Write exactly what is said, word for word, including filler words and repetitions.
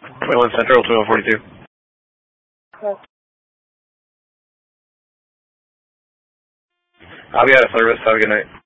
twenty-one Central, twenty-one forty-two. I'll be out of service. Have a good night.